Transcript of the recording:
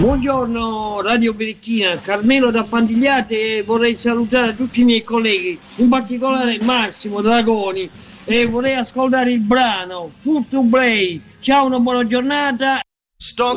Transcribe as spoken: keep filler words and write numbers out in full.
Buongiorno Radio Birichina, Carmelo da Pandigliate, e vorrei salutare tutti i miei colleghi, in particolare Massimo Dragoni, e vorrei ascoltare il brano Full to Play. Ciao, una buona giornata. Sto